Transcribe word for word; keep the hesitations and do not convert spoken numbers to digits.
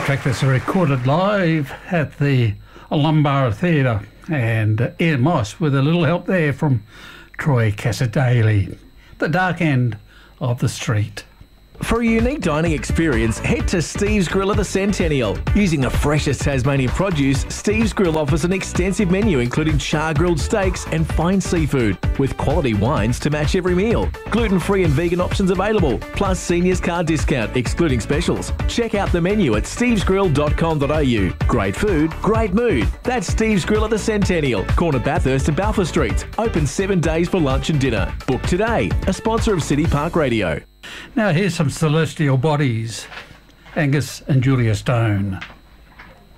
fact, it's recorded live at the Lumbar Theatre, and Ian Moss with a little help there from Troy Cassadaly. The dark end of the street. For a unique dining experience, head to Steve's Grill at the Centennial. Using the freshest Tasmanian produce, Steve's Grill offers an extensive menu including char-grilled steaks and fine seafood, with quality wines to match every meal. Gluten-free and vegan options available, plus seniors card discount excluding specials. Check out the menu at steves grill dot com dot a u. Great food, great mood. That's Steve's Grill at the Centennial, corner Bathurst and Balfour Streets. Open seven days for lunch and dinner. Book today. A sponsor of City Park Radio. Now here's some celestial bodies. Angus and Julia Stone.